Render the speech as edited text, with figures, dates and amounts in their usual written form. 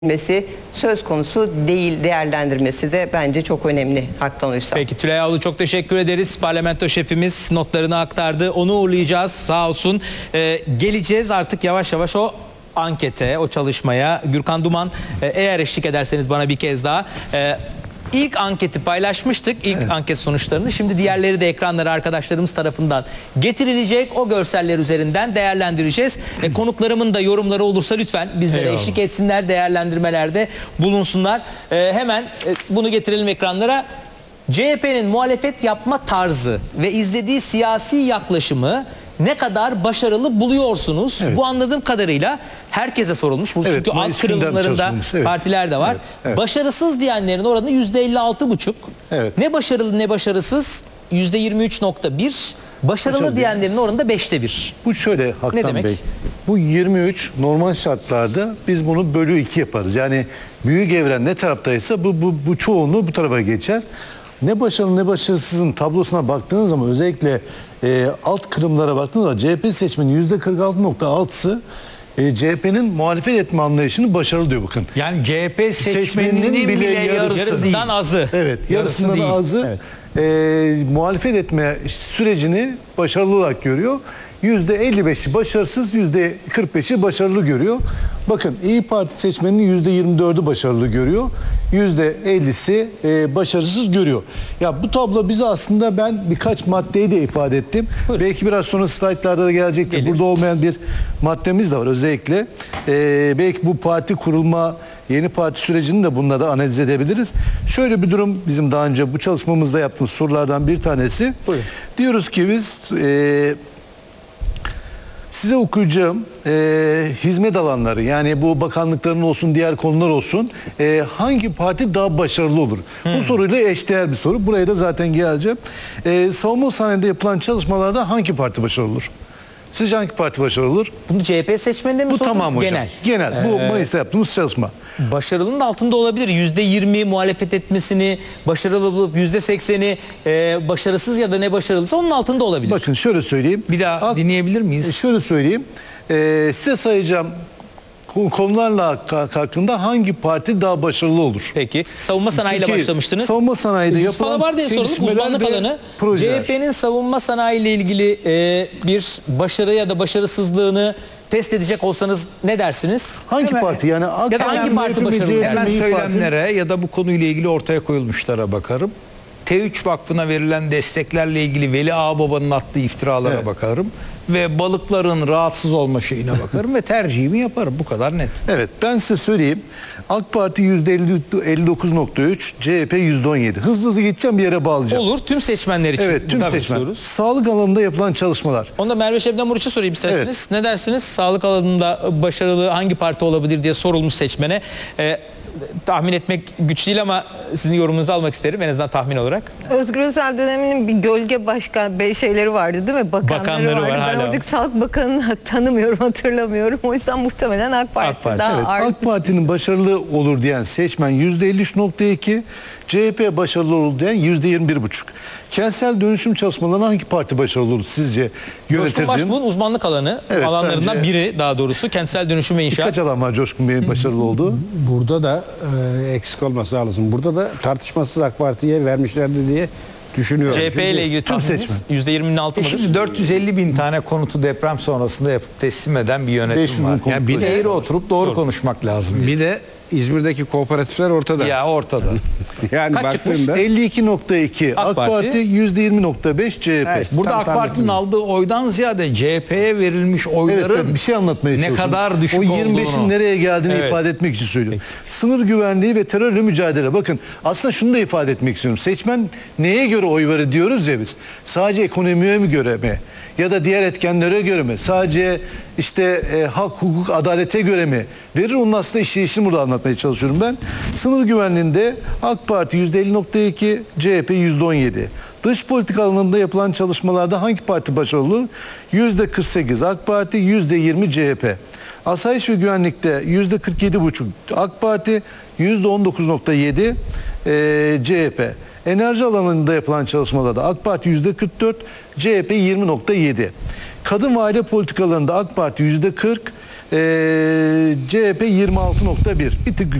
söz konusu değil, değerlendirmesi de bence çok önemli Haktan Uysal. Peki Tülay Avlu, çok teşekkür ederiz. Parlamento şefimiz notlarını aktardı. Onu uğurlayacağız, sağ olsun. Geleceğiz artık yavaş yavaş o ankete, o çalışmaya. Gürkan Duman, eğer eşlik ederseniz bana bir kez daha. İlk anketi paylaşmıştık, ilk anket sonuçlarını. Şimdi diğerleri de ekranlara arkadaşlarımız tarafından getirilecek. O görseller üzerinden değerlendireceğiz. Konuklarımın da yorumları olursa lütfen bizlere eşlik etsinler, değerlendirmelerde bulunsunlar. Hemen bunu getirelim ekranlara. CHP'nin muhalefet yapma tarzı ve izlediği siyasi yaklaşımı ne kadar başarılı buluyorsunuz? Evet. Bu anladığım kadarıyla herkese sorulmuş. Evet, çünkü alt kırılımlarında partiler de var. Evet. Başarısız diyenlerin oranı %56,5. Evet. Ne başarılı ne başarısız %23,1. Başarılı diyenlerin oranı da 1/5. Bu şöyle Haktan Bey. Bu 23 normal şartlarda biz bunu bölü 2 yaparız. Yani büyük evren ne taraftaysa bu çoğunluğu bu tarafa geçer. Ne başarılı ne başarısızın tablosuna baktığınız zaman, özellikle alt kırımlara baktığınız zaman CHP seçmenin %46,6'sı CHP'nin muhalefet etme anlayışını başarılı diyor, bakın. Yani CHP seçmeninin bile yarısından azı. Evet, yarısından azı. Evet. Muhalefet etme sürecini başarılı olarak görüyor. %55'i başarısız, %45'i başarılı görüyor. Bakın, İYİ Parti seçmeninin %24'ü başarılı görüyor. %50'si başarısız görüyor. Ya bu tablo bize aslında, ben birkaç maddeyi de ifade ettim. Buyurun. Belki biraz sonra slaytlarda da gelecektir. Burada olmayan bir maddemiz de var özellikle. Belki bu parti kurulma, yeni parti sürecini de bununla da analiz edebiliriz. Şöyle bir durum, bizim daha önce bu çalışmamızda yaptığımız sorulardan bir tanesi. Buyurun. Diyoruz ki biz... size okuyacağım hizmet alanları, yani bu bakanlıkların olsun, diğer konular olsun, hangi parti daha başarılı olur? Bu soruyla eşdeğer bir soru. Buraya da zaten geleceğim. Savunma sanayinde yapılan çalışmalarda hangi parti başarılı olur? Sizce hangi parti başarılı olur? Bunu CHP seçmeninde mi sordunuz? Tamam hocam. Genel. Genel. Bu Mayıs'ta yaptığımız çalışma. Başarılının altında olabilir. %20 muhalefet etmesini başarılı bulup %80'i başarısız ya da ne başarılısı onun altında olabilir. Bakın şöyle söyleyeyim. Bir daha dinleyebilir miyiz? Şöyle söyleyeyim. Size sayacağım konularla hakkında hangi parti daha başarılı olur? Peki. Savunma sanayiyle başlamıştınız. Savunma sanayide yapılan uzmanlık alanı. CHP'nin savunma sanayiyle ilgili bir başarı ya da başarısızlığını test edecek olsanız ne dersiniz? Hangi parti? Yani ya da hangi parti başarılı? Ben söylemlere ya da bu konuyla ilgili ortaya koyulmuşlara bakarım. T3 Vakfı'na verilen desteklerle ilgili Veli Ağababa'nın attığı iftiralara bakarım. Ve balıkların rahatsız olma şeyine bakarım ve tercihimi yaparım. Bu kadar net. Evet, ben size söyleyeyim. AK Parti %59,3, CHP %17. Hızlı gideceğim, bir yere bağlayacağım. Olur, tüm seçmenler için. Evet, tüm seçmen. Sağlık alanında yapılan çalışmalar. Onda Merve Şebnem Muriç'e sorayım isterseniz. Evet. Ne dersiniz? Sağlık alanında başarılı hangi parti olabilir diye sorulmuş seçmene. Tahmin etmek güç değil ama sizin yorumunuzu almak isterim en azından tahmin olarak. Özgür Özel döneminin bir gölge başkan şeyleri vardı değil mi? Bakanları var ben hala. oradaki Sağlık Bakanı'nı tanımıyorum, hatırlamıyorum. O yüzden muhtemelen AK Parti daha evet, ağır. AK Parti'nin başarılı olur diyen seçmen %53,2, CHP başarılı olur diyen %21,5. Kentsel dönüşüm çalışmalarına hangi parti başarılı olur sizce? Coşkun Başbuğ'un uzmanlık alanlarından biri daha doğrusu kentsel dönüşüm ve inşaat. Kaç alan var Coşkun Bey'in başarılı olduğu? Burada da eksik olması lazım. Burada da tartışmasız AK Parti'ye vermişlerdi diye düşünüyorum. CHP ile ilgili tüm seçmen %20'nin altı mıdır? Şimdi 450 bin tane konutu deprem sonrasında yapıp teslim eden bir yönetim var. Yani bir eğri oturup doğru konuşmak lazım. Bir de İzmir'deki kooperatifler ortada. Ya ortada. Yani kaç çıkmış? 52,2 AK Parti, %20,5 CHP. Evet, burada AK Parti'nin aldığı oydan ziyade CHP'ye verilmiş oyların bir şey anlatmaya ne çalışıyorum. kadar düşük olduğunu. O 25'in nereye geldiğini ifade etmek için söylüyorum. Sınır güvenliği ve terörle mücadele. Bakın, aslında şunu da ifade etmek istiyorum. Seçmen neye göre oy verir diyoruz ya biz. Sadece ekonomiye mi göre mi? Ya da diğer etkenlere göre mi? Sadece işte hak, hukuk, adalete göre mi verir? Onun aslında işleyişini burada anlatmaya çalışıyorum ben. Sınır güvenliğinde AK Parti %50,2, CHP %17. Dış politika alanında yapılan çalışmalarda hangi parti başarılı olur? %48 AK Parti, %20 CHP. Asayiş ve güvenlikte %47,5 AK Parti, %19,7 CHP. Enerji alanında yapılan çalışmalarda AK Parti %44, CHP 20,7. Kadın ve aile politikalarında AK Parti %40, CHP 26.1. Bir tık